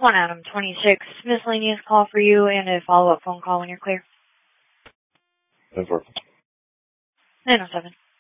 1 Adam 26, miscellaneous call for you and a follow-up phone call when you're clear. 10-4. 907.